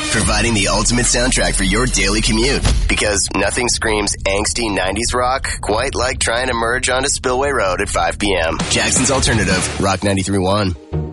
providing the ultimate soundtrack for your daily commute. Because nothing screams angsty 90s rock quite like trying to merge onto Spillway Road at 5 p.m. Jackson's Alternative, Rock 93.1.